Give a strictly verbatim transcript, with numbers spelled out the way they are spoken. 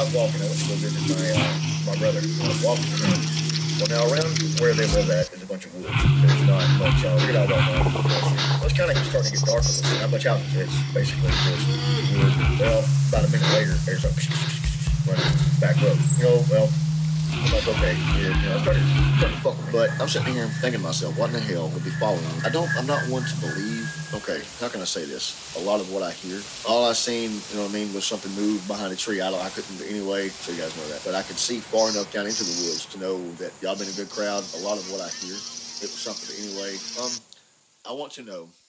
I was walking. I went to go visit my uh, my brother. I was walking around. Well, now around where they live at is a bunch of woods. There's not much. Uh, we're not well known. Well, it's kind of starting to get dark a little bit. Not much housing. It's basically just wood. Well, about a minute later, there's a running back road. You know, well. I'm like, okay, yeah, you know, I started, started to fuck with me. But I'm sitting here thinking to myself, what in the hell would be following me? I don't, I'm not one to believe, okay, how can I say this? A lot of what I hear, all I seen, you know what I mean, was something move behind a tree. I don't, I couldn't, anyway, so you guys know that. But I could see far enough down into the woods to know that y'all been a good crowd. A lot of what I hear, it was something, but anyway, um, I want to know